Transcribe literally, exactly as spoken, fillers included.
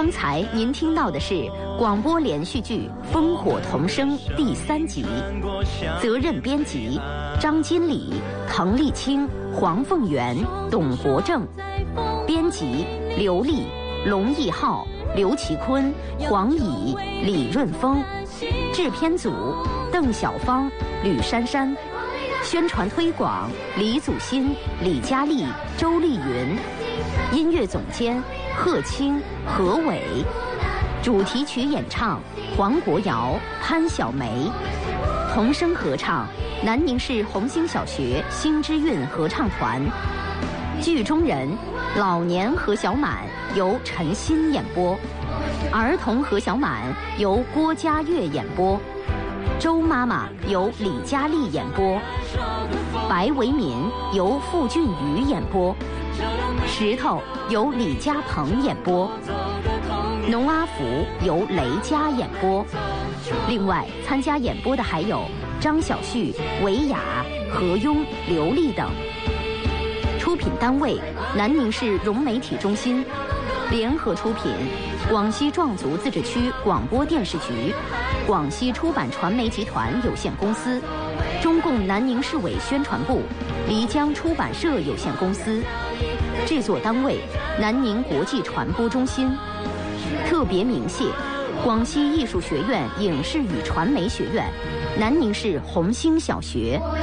刚才您听到的是广播连续剧《烽火同生》第三集，责任编辑张金礼、滕丽清、黄凤元、董国正，编辑刘丽、龙义浩、刘其坤、黄乙、李润峰，制片组邓小芳、吕珊珊，宣传推广李祖新、李佳丽、周丽云，音乐总监贺青、何伟，主题曲演唱黄国尧、潘晓梅，童声合唱南宁市红星小学星之韵合唱团，剧中人老年何小满由陈欣演播，儿童何小满由郭佳悦演播，周妈妈由李佳丽演播，白维民由傅俊宇演播，石头由李家鹏演播，农阿福由雷佳演播。另外参加演播的还有张小旭、韦雅、何庸、刘丽等。出品单位南宁市融媒体中心，联合出品广西壮族自治区广播电视局、广西出版传媒集团有限公司、中共南宁市委宣传部、漓江出版社有限公司。制作单位南宁国际传播中心。特别鸣谢广西艺术学院影视与传媒学院、南宁市红星小学。